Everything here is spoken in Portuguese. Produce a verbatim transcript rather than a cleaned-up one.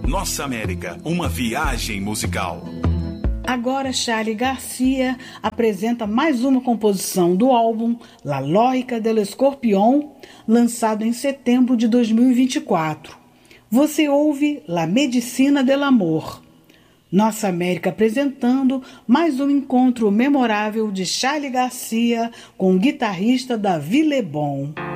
Nossa América, uma viagem musical. Agora Charly Garcia apresenta mais uma composição do álbum La Lógica del Escorpión, lançado em setembro de dois mil e vinte e quatro. Você ouve La Medicina del Amor. Nossa América apresentando mais um encontro memorável de Charly Garcia com o guitarrista Davi Lebon.